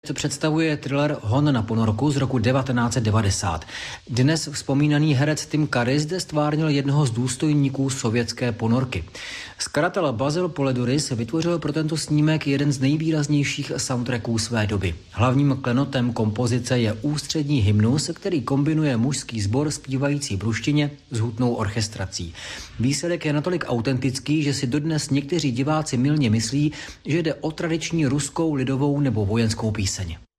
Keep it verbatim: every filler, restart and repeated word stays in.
Co představuje thriller Hon na ponorku z roku devatenáct set devadesát. Dnes vzpomínaný herec Tim Curry zde stvárnil jednoho z důstojníků sovětské ponorky. Skladatel Basil Poledouris vytvořil pro tento snímek jeden z nejvýraznějších soundtracků své doby. Hlavním klenotem kompozice je ústřední hymnus, který kombinuje mužský sbor zpívající v ruštině s hutnou orchestrací. Výsledek je natolik autentický, že si dodnes někteří diváci mylně myslí, že jde o tradiční ruskou lidovou nebo vojenskou píseň.